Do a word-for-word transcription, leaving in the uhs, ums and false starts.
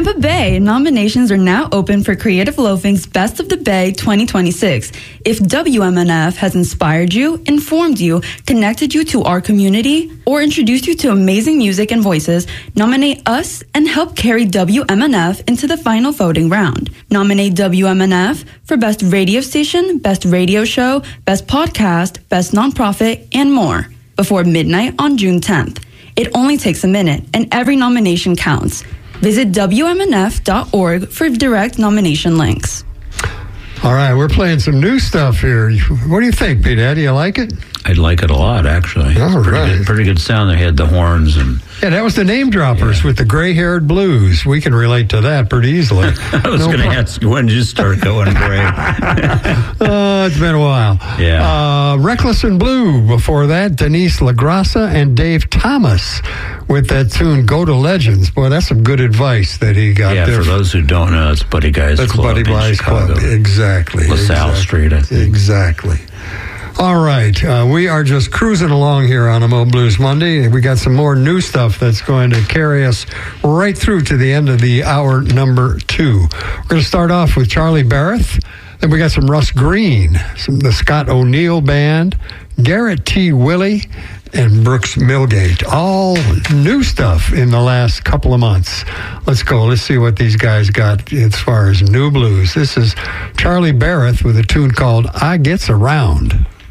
Tampa Bay, nominations are now open for Creative Loafing's Best of the Bay twenty twenty-six. If W M N F has inspired you, informed you, connected you to our community, or introduced you to amazing music and voices, nominate us and help carry W M N F into the final voting round. Nominate W M N F for Best Radio Station, Best Radio Show, Best Podcast, Best Nonprofit, and more before midnight on June tenth. It only takes a minute, and every nomination counts. Visit W M N F dot org for direct nomination links. All right, we're playing some new stuff here. What do you think, Pete? Do you like it? I like it a lot, actually. All it's pretty right. Good, pretty good sound. They had the horns and... Yeah, that was the Name Droppers yeah. with the gray-haired blues. We can relate to that pretty easily. I was no going to ask you, when did you start going gray? uh, it's been a while. Yeah. Uh, Reckless and Blue. Before that, Denise LaGrassa and Dave Thomas with that tune, Go to Legends. Boy, that's some good advice that he got yeah, there. for those who don't know, it's Buddy Guy's that's Club Buddy Guy's Club. Exactly. LaSalle exactly. Street, I think. Exactly. All right, uh, we are just cruising along here on a Mo Blues Monday. We got some more new stuff that's going to carry us right through to the end of the hour number two. We're going to start off with Charlie Barrett. Then we got some Russ Green, some the Scott O'Neill Band, Garrett T. Willey, and Brooks Milgate. All new stuff in the last couple of months. Let's go. Let's see what these guys got as far as new blues. This is Charlie Barrett with a tune called I Gets Around.